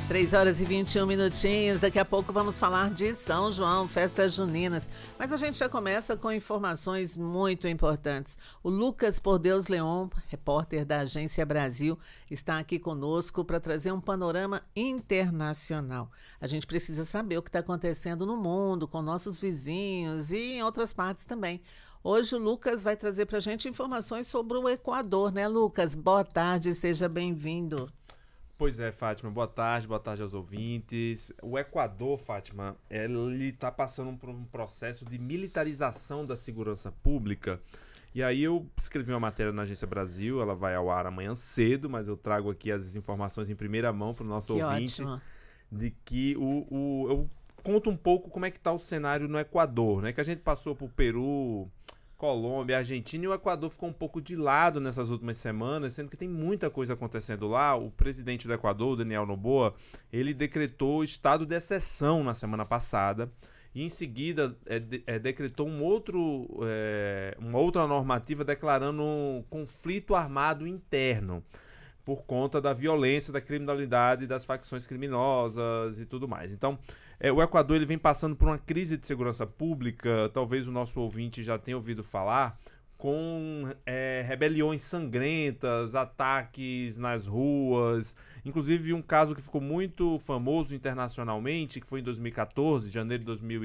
3h21. Daqui a pouco vamos falar de São João, festas juninas. Mas a gente já começa com informações muito importantes. O Lucas Por Deus Leon, repórter da Agência Brasil, está aqui conosco para trazer um panorama internacional. A gente precisa saber o que está acontecendo no mundo, com nossos vizinhos e em outras partes também. Hoje o Lucas vai trazer para a gente informações sobre o Equador, né, Lucas? Boa tarde, seja bem-vindo. Pois é, Fátima, boa tarde aos ouvintes. O Equador, Fátima, ele está passando por um processo de militarização da segurança pública. E aí eu escrevi uma matéria na Agência Brasil, ela vai ao ar amanhã cedo, mas eu trago aqui as informações em primeira mão para o nosso ouvinte. Ótimo. De que eu conto um pouco como é que está o cenário no Equador, né? Que a gente passou por Peru, Colômbia, Argentina, e o Equador ficou um pouco de lado nessas últimas semanas, sendo que tem muita coisa acontecendo lá. O presidente do Equador, Daniel Noboa, ele decretou estado de exceção na semana passada e em seguida decretou uma outra normativa declarando um conflito armado interno por conta da violência, da criminalidade, das facções criminosas e tudo mais. Então, o Equador ele vem passando por uma crise de segurança pública, talvez o nosso ouvinte já tenha ouvido falar, com rebeliões sangrentas, ataques nas ruas, inclusive um caso que ficou muito famoso internacionalmente, que foi em 2014, janeiro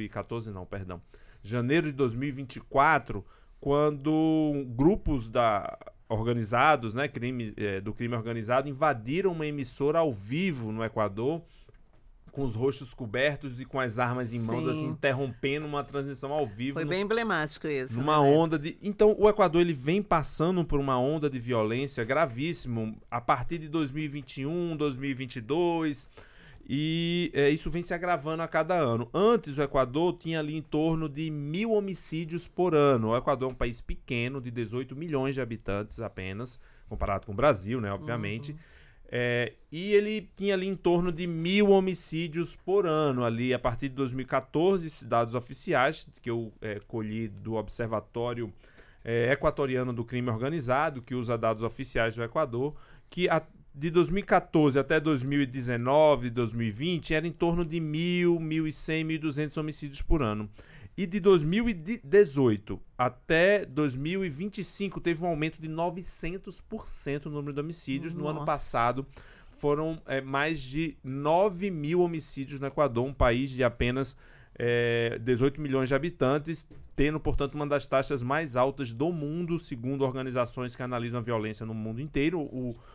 de 2024, quando grupos organizados, né, do crime organizado, invadiram uma emissora ao vivo no Equador, com os rostos cobertos e com as armas em mãos, assim, interrompendo uma transmissão ao vivo. Foi bem emblemático isso. Numa onda de... Então, o Equador ele vem passando por uma onda de violência gravíssimo a partir de 2021, 2022, e isso vem se agravando a cada ano. Antes, o Equador tinha ali em torno de 1.000 homicídios por ano. O Equador é um país pequeno, de 18 milhões de habitantes apenas, comparado com o Brasil, né, obviamente. E ele tinha ali em torno de 1.000 homicídios por ano, ali a partir de 2014, esses dados oficiais que eu colhi do Observatório Equatoriano do Crime Organizado, que usa dados oficiais do Equador, que de 2014 até 2019, 2020, era em torno de 1.000, 1.100, 1.200 homicídios por ano. E de 2018 até 2025 teve um aumento de 900% no número de homicídios. Nossa. No ano passado foram mais de 9.000 homicídios no Equador, um país de apenas 18 milhões de habitantes, tendo, portanto, uma das taxas mais altas do mundo, segundo organizações que analisam a violência no mundo inteiro.